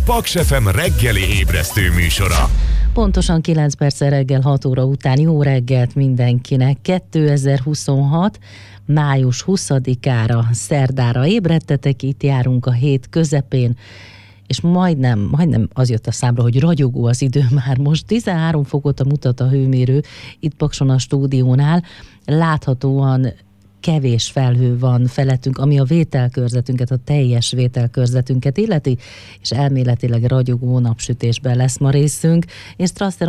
Paks FM reggeli ébresztő műsora. Pontosan 9 perccel reggel 6 óra után jó reggelt mindenkinek. 2026. május 20-ára, szerdára ébredtetek, itt járunk a hét közepén, és majdnem az jött a számra, hogy ragyogó az idő már most. 13 fokot mutat a hőmérő itt Pakson a stúdiónál. Láthatóan kevés felhő van felettünk, ami a vételkörzetünket, a teljes vételkörzetünket illeti, és elméletileg ragyogó napsütésben lesz ma részünk. Én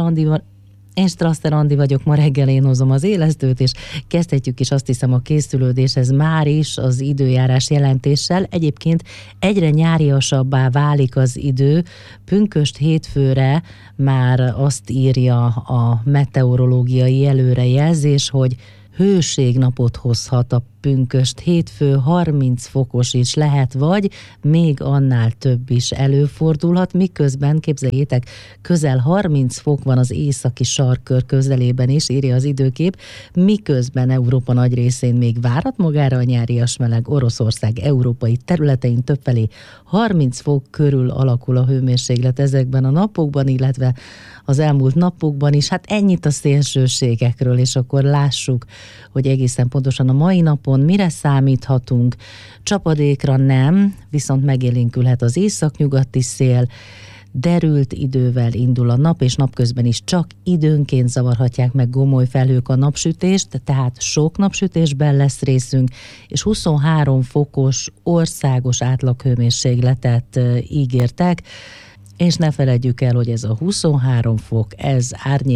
Strasser Andi vagyok, ma reggel én hozom az élesztőt, és kezdhetjük is azt hiszem a készülődéshez már is az időjárás jelentéssel. Egyébként egyre nyáriasabbá válik az idő, pünkösd hétfőre már azt írja a meteorológiai előrejelzés, hogy hőségnapot hozhat a pünkösd hétfő, 30 fokos is lehet, vagy még annál több is előfordulhat, miközben, képzeljétek, közel 30 fok van az északi sarkkör közelében is, írja az időkép, miközben Európa nagy részén még várat magára a nyárias meleg, Oroszország európai területein többfelé 30 fok körül alakul a hőmérséklet ezekben a napokban, illetve az elmúlt napokban is. Hát ennyit a szélsőségekről, és akkor lássuk, hogy egészen pontosan a mai napon mire számíthatunk. Csapadékra nem, viszont megélénkülhet az északnyugati szél, derült idővel indul a nap, és napközben is csak időnként zavarhatják meg gomoly felhők a napsütést, tehát sok napsütésben lesz részünk, és 23 fokos országos átlaghőmérsékletet ígértek, és ne feledjük el, hogy ez a 23 fok, ez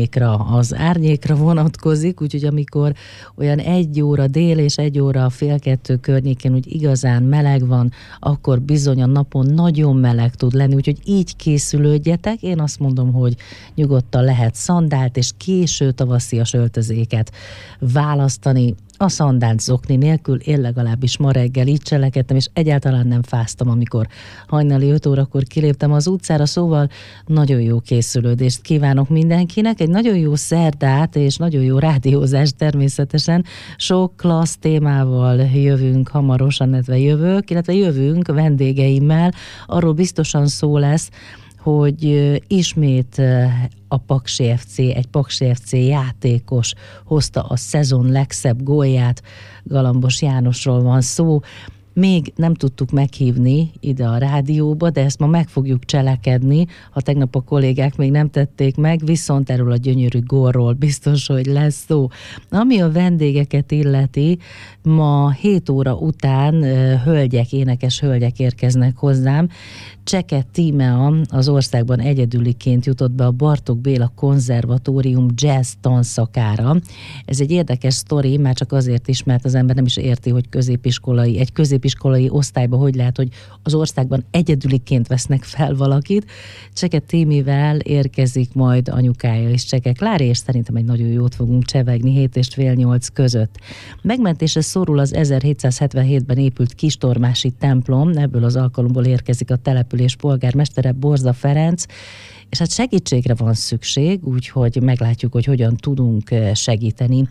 az árnyékra vonatkozik, úgyhogy amikor olyan 1 óra dél és 1 óra fél 2 környékén úgy igazán meleg van, akkor bizony a napon nagyon meleg tud lenni, úgyhogy így készülődjetek. Én azt mondom, hogy nyugodtan lehet szandált és késő tavaszias öltözéket választani. A szandált zokni nélkül, én legalábbis ma reggel így cselekedtem, és egyáltalán nem fáztam, amikor hajnali 5 órakor kiléptem az utcára, szóval nagyon jó készülődést kívánok mindenkinek, egy nagyon jó szerdát és nagyon jó rádiózást természetesen. Sok klassz témával jövünk hamarosan, illetve jövünk vendégeimmel, arról biztosan szó lesz, hogy ismét a Paksi FC, egy Paksi FC játékos hozta a szezon legszebb gólját, Galambos Jánosról van szó. Még nem tudtuk meghívni ide a rádióba, de ezt ma meg fogjuk cselekedni, ha tegnap a kollégák még nem tették meg, viszont erről a gyönyörű gólról biztos, hogy lesz szó. Ami a vendégeket illeti, ma 7 óra után énekes hölgyek érkeznek hozzám. Cseke Tímea az országban egyedüliként jutott be a Bartók Béla Konzervatórium jazz tanszakára. Ez egy érdekes sztori, már csak azért is, mert az ember nem is érti, hogy egy középiskolai osztályban hogy lehet, hogy az országban egyedüliként vesznek fel valakit. Cseke Tímivel érkezik majd anyukája is, Cseke Klári, és szerintem egy nagyon jót fogunk csevegni 7 és fél 8 között. Megmentésre szorul az 1777-ben épült Kistormási templom, ebből az alkalomból érkezik a település polgármestere, Borza Ferenc, és hát segítségre van szükség, úgyhogy meglátjuk, hogy hogyan tudunk segíteni.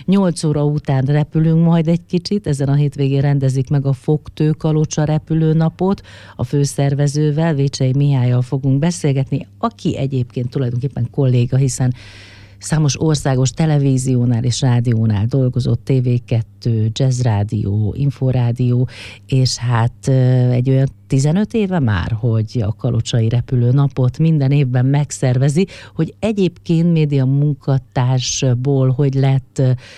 8 óra után repülünk majd egy kicsit, ezen a hétvégén rendezik meg a Fogtő-Kalocsa repülőnapot, a főszervezővel, Vécsei Mihályal fogunk beszélgetni, aki egyébként tulajdonképpen kolléga, hiszen számos országos televíziónál és rádiónál dolgozott, TV2, Jazz Rádió, Inforádió, és hát egy olyan 15 éve már, hogy a kalocsai repülőnapot minden évben megszervezi, hogy egyébként média munkatársból hogy lett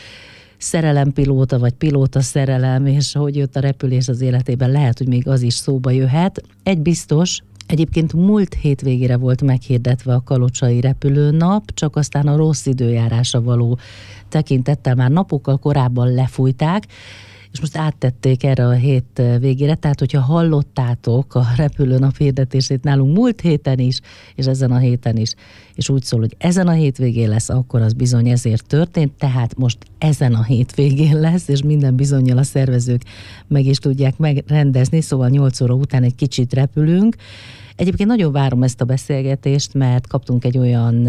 szerelempilóta, vagy pilóta szerelem, és hogy jött a repülés az életében, lehet, hogy még az is szóba jöhet. Egy biztos, egyébként múlt hétvégére volt meghirdetve a kalocsai repülőnap, csak aztán a rossz időjárásra való tekintettel már napokkal korábban lefújták, és most áttették erre a hét végére, tehát hogyha hallottátok a repülőnap hirdetését nálunk múlt héten is, és ezen a héten is, és úgy szól, hogy ezen a hétvégén lesz, akkor az bizony ezért történt, tehát most ezen a hétvégén lesz, és minden bizonnyal a szervezők meg is tudják megrendezni, szóval 8 óra után egy kicsit repülünk. Egyébként nagyon várom ezt a beszélgetést, mert kaptunk egy olyan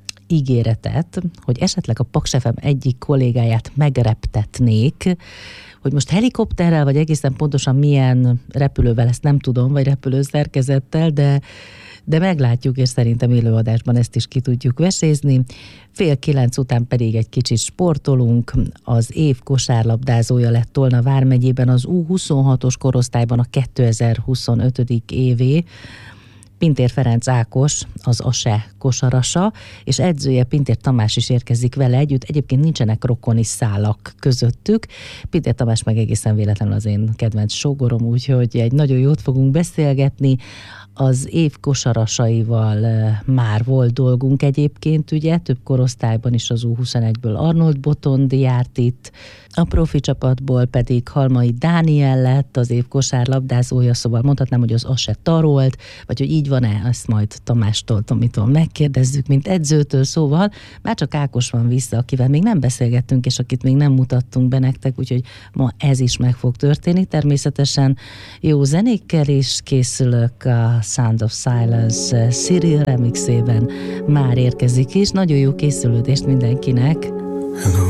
ígéretet, hogy esetleg a Paks FM egyik kollégáját megreptetnék, hogy most helikopterrel, vagy egészen pontosan milyen repülővel, ezt nem tudom, vagy repülőszerkezettel, de meglátjuk, és szerintem élőadásban ezt is ki tudjuk vesézni. 8:30 után pedig egy kicsit sportolunk. Az év kosárlabdázója lett Tolna vármegyében az U26-os korosztályban a 2025. évé. Pintér Ferenc Ákos, az ASE kosarasa, és edzője Pintér Tamás is érkezik vele együtt. Egyébként nincsenek rokoni szálak közöttük. Pintér Tamás meg egészen véletlenül az én kedvenc sógorom, úgyhogy egy nagyon jót fogunk beszélgetni. Az év kosarasaival már volt dolgunk egyébként, ugye, több korosztályban is az U21-ből Arnold Botond járt itt, a profi csapatból pedig Halmai Dániel lett az év kosárlabdázója, szóval mondhatnám, hogy az ASE tarolt, vagy hogy így van-e, ezt majd Tamástól, Tomitól megkérdezzük, mint edzőtől, szóval már csak Ákos van vissza, akivel még nem beszélgettünk, és akit még nem mutattunk be nektek, úgyhogy ma ez is meg fog történni. Természetesen jó zenékkel is készülök, a Sound of Silence Cyril remixében már érkezik is. Nagyon jó készülődést mindenkinek! Hello.